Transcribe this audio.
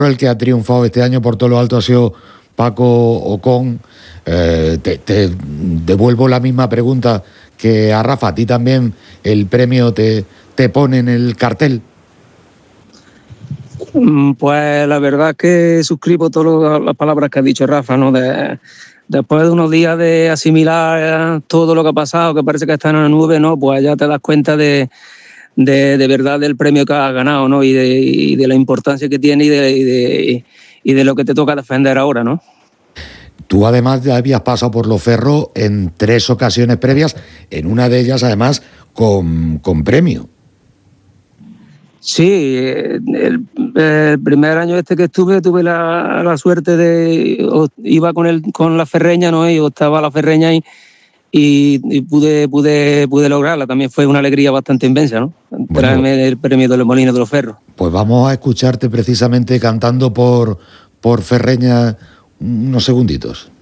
El que ha triunfado este año por todo lo alto ha sido Paco Ocon. Te devuelvo la misma pregunta que a Rafa. ¿A ti también el premio te pone en el cartel? Pues la verdad es que suscribo todas las palabras que ha dicho Rafa, ¿no? Después de unos días de asimilar todo lo que ha pasado, que parece que está en la nube, ¿no? Pues ya te das cuenta de verdad del premio que has ganado, ¿no? Y de la importancia que tiene y de lo que te toca defender ahora, ¿no? Tú además ya habías pasado por Loferro en 3 ocasiones previas, en una de ellas además con premio. Sí, el primer año este que tuve la suerte iba con la Ferreña, ¿no? Y estaba la Ferreña y pude lograrla. También fue una alegría bastante inmensa, ¿no? Traerme el premio de los Molinos de los Ferros. Pues vamos a escucharte precisamente cantando por Ferreña unos segunditos.